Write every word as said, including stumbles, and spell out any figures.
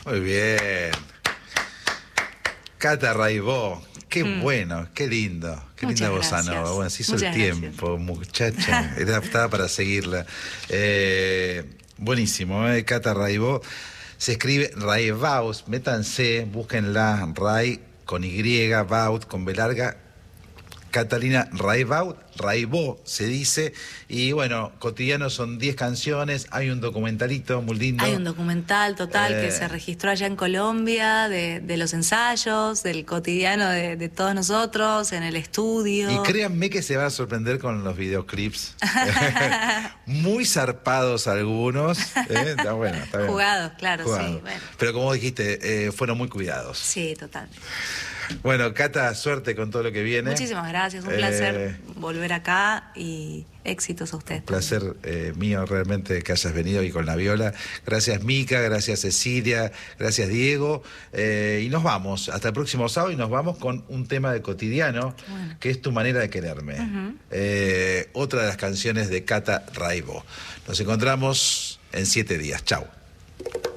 Muy bien. Cata Raibó. Qué mm. bueno, qué lindo, qué Muchas linda bossa nova. Bueno, se hizo Muchas el tiempo, gracias. Muchacha. Era, estaba para seguirla. Eh, buenísimo, ¿eh? Cata Raibó. Se escribe Raibaut, métanse, búsquenla, Ray con Y, Baut con B larga. Catalina Raibaut, Raibó se dice, y bueno, Cotidiano son diez canciones, hay un documentalito muy lindo. Hay un documental total eh... que se registró allá en Colombia, de, de los ensayos, del cotidiano de, de todos nosotros, en el estudio. Y créanme que se van a sorprender con los videoclips, muy zarpados algunos, ¿eh? Está bueno, está bien. Jugados, claro, Jugados. Sí. Bueno. Pero como dijiste, eh, fueron muy cuidados. Sí, total. Bueno, Cata, suerte con todo lo que viene. Muchísimas gracias, un eh, placer volver acá y éxitos a ustedes. Un placer eh, mío realmente que hayas venido y con la viola. Gracias Mica, gracias Cecilia, gracias Diego. Eh, y nos vamos, hasta el próximo sábado y nos vamos con un tema de Cotidiano, bueno. que es Tu manera de quererme. Uh-huh. eh, otra de las canciones de Cata Raibó. Nos encontramos en siete días. Chau.